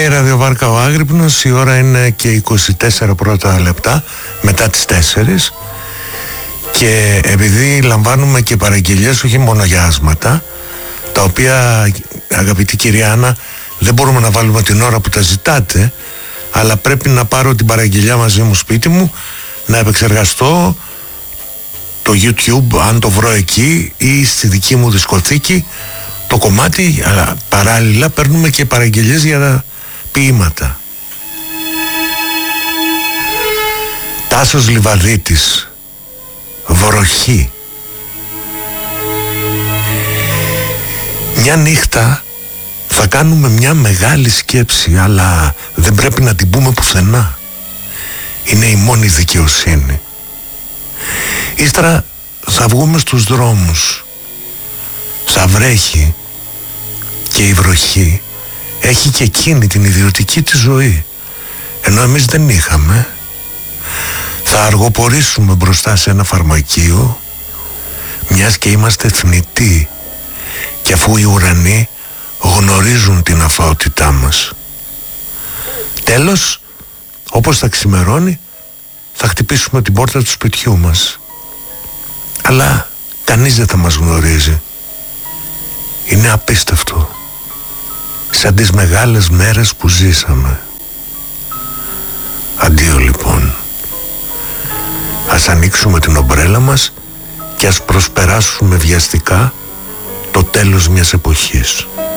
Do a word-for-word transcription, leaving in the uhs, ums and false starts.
η ραδιοβάρκα Ο Άγρυπνος. Η ώρα είναι και είκοσι τέσσερα πρώτα λεπτά μετά τις τέσσερις. Και επειδή λαμβάνουμε και παραγγελίες όχι μόνο για άσματα, τα οποία, αγαπητή κυρία Άννα, δεν μπορούμε να βάλουμε την ώρα που τα ζητάτε, αλλά πρέπει να πάρω την παραγγελιά μαζί μου σπίτι μου, να επεξεργαστώ το YouTube αν το βρω εκεί ή στη δική μου δισκοθήκη το κομμάτι, αλλά παράλληλα παίρνουμε και παραγγελίες για ποίηματα. Τάσος Λιβαδίτης, βροχή. Μια νύχτα θα κάνουμε μια μεγάλη σκέψη, αλλά δεν πρέπει να την πούμε πουθενά. Είναι η μόνη δικαιοσύνη. Ύστερα θα βγούμε στους δρόμους. Θα βρέχει και η βροχή έχει και εκείνη την ιδιωτική της ζωή, ενώ εμείς δεν είχαμε. Θα αργοπορήσουμε μπροστά σε ένα φαρμακείο, μιας και είμαστε θνητοί, και αφού οι ουρανοί γνωρίζουν την αθωότητά μας. Τέλος, όπως θα ξημερώνει, θα χτυπήσουμε την πόρτα του σπιτιού μας, αλλά κανείς δεν θα μας γνωρίζει. Είναι απίστευτο, σαν τις μεγάλες μέρες που ζήσαμε. Αντίο λοιπόν. Ας ανοίξουμε την ομπρέλα μας και ας προσπεράσουμε βιαστικά το τέλος μιας εποχής.